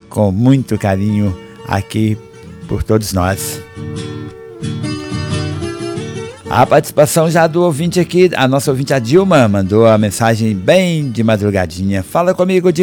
com muito carinho aqui por todos nós. A participação já do ouvinte aqui, a nossa ouvinte, a Dilma, mandou a mensagem bem de madrugadinha. Fala comigo, Dilma.